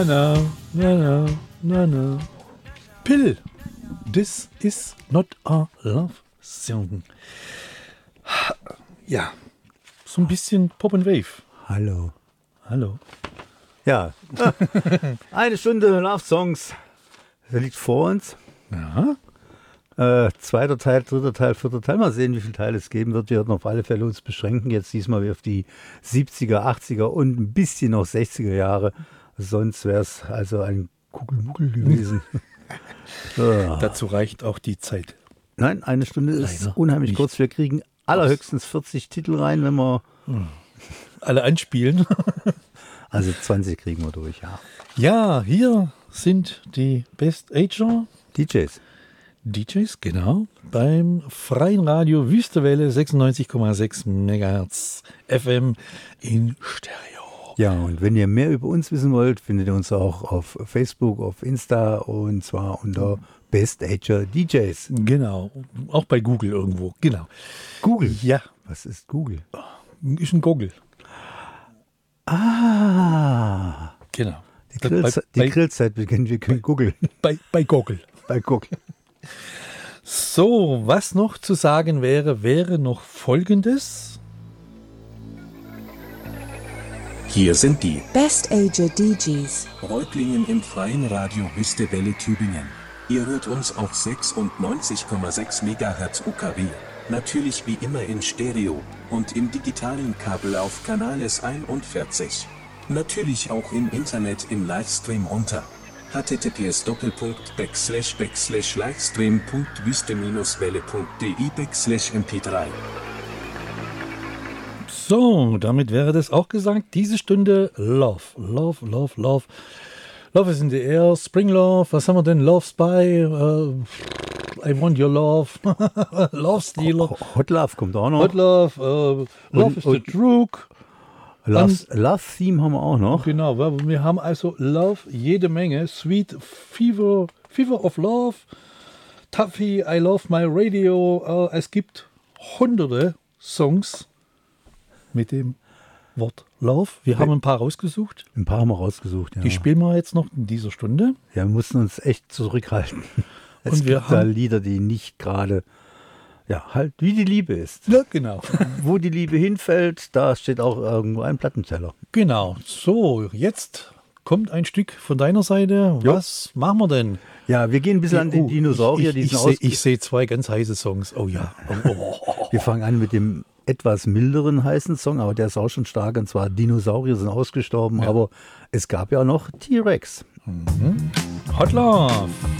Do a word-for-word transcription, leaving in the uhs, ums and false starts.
No, no, no, no, no. Pill, this is not a love song. Ja, so ein bisschen Pop and Wave. Hallo. Hallo. Ja, eine Stunde Love Songs. Das liegt vor uns. Ja. Äh, zweiter Teil, dritter Teil, vierter Teil. Mal sehen, wie viele Teile es geben wird. Wir werden auf alle Fälle uns beschränken. Jetzt diesmal auf die siebziger, achtziger und ein bisschen noch sechziger Jahre. Sonst wäre es also ein Kugelmuggel gewesen. Ja. Dazu reicht auch die Zeit. Nein, eine Stunde ist Leider unheimlich nicht. kurz. Wir kriegen allerhöchstens vierzig Titel rein, wenn wir... Alle anspielen. Also zwanzig kriegen wir durch, ja. Ja, hier sind die Best Ager D Js. D Js, genau, beim Freien Radio Wüstewelle sechsundneunzig Komma sechs Megahertz F M in Stereo. Ja, und wenn ihr mehr über uns wissen wollt, findet ihr uns auch auf Facebook, auf Insta und zwar unter Best Ager D Js. Genau, auch bei Google irgendwo, genau. Google? Ja, Was ist Google? ist ein Google. Ah, Genau. die, Grillze bei, die Grillzeit beginnt, wir können googeln. bei, bei Google. Bei Google. So, was noch zu sagen wäre, wäre noch Folgendes. Hier sind die Best Ager D Js. Reutlingen im Freien Radio Wüstewelle Tübingen. Ihr hört uns auf sechsundneunzig Komma sechs Megahertz U K W, natürlich wie immer in Stereo und im digitalen Kabel auf Kanal S einundvierzig. Natürlich auch im Internet im Livestream unter https doppelpunkt backslash backslash livestream punkt wüste welle punkt de backslash m p drei. So, damit wäre das auch gesagt. Diese Stunde Love, Love, Love, Love. Love is in the air, Spring Love, was haben wir denn? Love Spy, uh, I want your love, Love Stealer, Hot Love kommt auch noch. Hot Love, uh, Love Und- is the und- Drug. Love, Love Theme haben wir auch noch. Genau, weil wir haben also Love jede Menge. Sweet Fever, Fever of Love, Tuffy, I Love My Radio. Uh, es gibt hunderte Songs mit dem Wort Love. Wir haben ein paar rausgesucht. Ein paar haben wir rausgesucht. Ja. Die spielen wir jetzt noch in dieser Stunde. Ja, wir mussten uns echt zurückhalten. Es Und wir gibt da haben- Lieder, die nicht gerade, ja, halt wie die Liebe ist. Ja, genau. Wo die Liebe hinfällt, da steht auch irgendwo ein Plattenteller. Genau. So, jetzt kommt ein Stück von deiner Seite. Jo. Was machen wir denn? Ja, wir gehen ein bisschen an die Oh, Dinosaurier. Ich, die ich, sind ich, sehe, aus- ich sehe zwei ganz heiße Songs. Oh ja. Oh, oh. Wir fangen an mit dem etwas milderen heißen Song, aber der ist auch schon stark. Und zwar Dinosaurier sind ausgestorben, aber es gab ja noch T-Rex. Hot Love.